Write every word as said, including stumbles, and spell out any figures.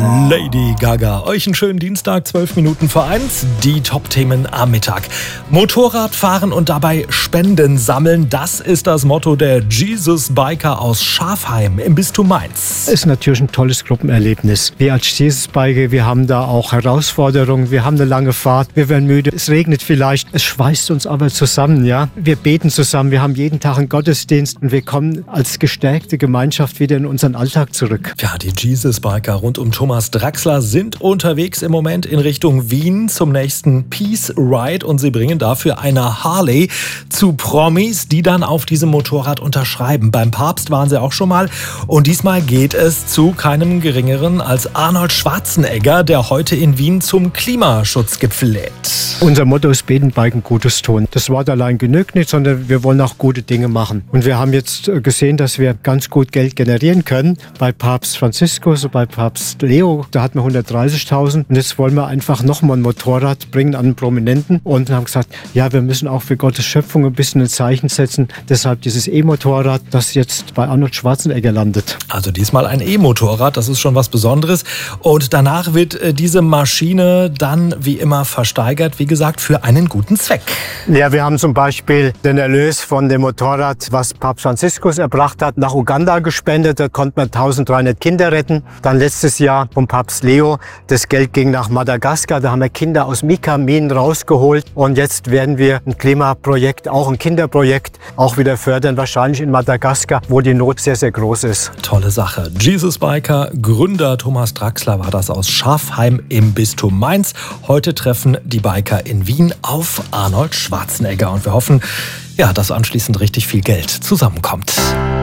Lady Gaga. Euch einen schönen Dienstag, zwölf Minuten vor eins. Die Top-Themen am Mittag. Motorradfahren und dabei Spenden sammeln. Das ist das Motto der Jesus Biker aus Schafheim im Bistum Mainz. Ist natürlich ein tolles Gruppenerlebnis. Wir als Jesus Biker, wir haben da auch Herausforderungen. Wir haben eine lange Fahrt. Wir werden müde. Es regnet vielleicht. Es schweißt uns aber zusammen, ja. Wir beten zusammen. Wir haben jeden Tag einen Gottesdienst und wir kommen als gestärkte Gemeinschaft wieder in unseren Alltag zurück. Ja, die Jesus Biker rund um Thomas Draxler sind unterwegs im Moment in Richtung Wien zum nächsten Peace Ride und sie bringen dafür eine Harley zu Promis, die dann auf diesem Motorrad unterschreiben. Beim Papst waren sie auch schon mal und diesmal geht es zu keinem geringeren als Arnold Schwarzenegger, der heute in Wien zum Klimaschutzgipfel lädt. Unser Motto ist Beten, Biken, Gutes tun. Das Wort allein genügt nicht, sondern wir wollen auch gute Dinge machen. Und wir haben jetzt gesehen, dass wir ganz gut Geld generieren können. Bei Papst Franziskus, bei Papst Leo, da hatten wir hundertdreißigtausend. Und jetzt wollen wir einfach nochmal ein Motorrad bringen an einen Prominenten. Und haben gesagt, ja, wir müssen auch für Gottes Schöpfung ein bisschen ein Zeichen setzen. Deshalb dieses E-Motorrad, das jetzt bei Arnold Schwarzenegger landet. Also diesmal ein E-Motorrad, das ist schon was Besonderes. Und danach wird diese Maschine dann wie immer versteigert, wie gesagt, für einen guten Zweck. Ja, wir haben zum Beispiel den Erlös von dem Motorrad, was Papst Franziskus erbracht hat, nach Uganda gespendet. Da konnte man eintausenddreihundert Kinder retten. Dann letztes Jahr vom Papst Leo, das Geld ging nach Madagaskar. Da haben wir Kinder aus Mika-Minen rausgeholt. Und jetzt werden wir ein Klimaprojekt, auch ein Kinderprojekt, auch wieder fördern, wahrscheinlich in Madagaskar, wo die Not sehr, sehr groß ist. Tolle Sache. Jesus Biker, Gründer Thomas Draxler war das aus Schafheim im Bistum Mainz. Heute treffen die Biker in Wien auf Arnold Schwarzenegger und wir hoffen, ja, dass anschließend richtig viel Geld zusammenkommt.